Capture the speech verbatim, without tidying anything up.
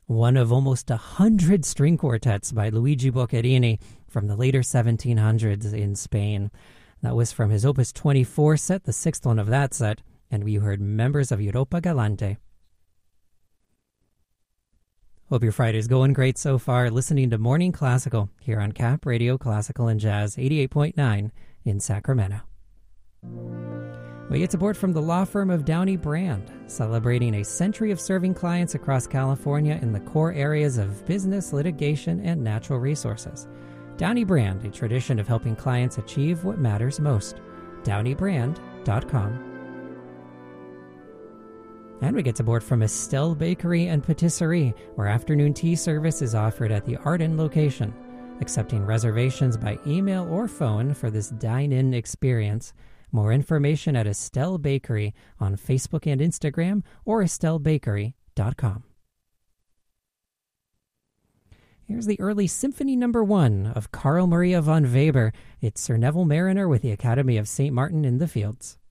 one of almost a hundred string quartets by Luigi Boccherini from the later seventeen hundreds in Spain. That was from his Opus twenty-four set, the sixth one of that set, and we heard Members of Europa Galante. Hope your Friday's going great so far, listening to Morning Classical here on Cap Radio Classical and Jazz eighty-eight point nine in Sacramento. We get support from the law firm of Downey Brand, celebrating a century of serving clients across California in the core areas of business, litigation, and natural resources. Downey Brand, a tradition of helping clients achieve what matters most. downey brand dot com. And we get support from Estelle Bakery and Patisserie, where afternoon tea service is offered at the Arden location. Accepting reservations by email or phone for this dine-in experience. More information at Estelle Bakery on Facebook and Instagram or estelle bakery dot com. Here's the early Symphony Number One of Carl Maria von Weber. It's Sir Neville Mariner with the Academy of Saint Martin in the Fields.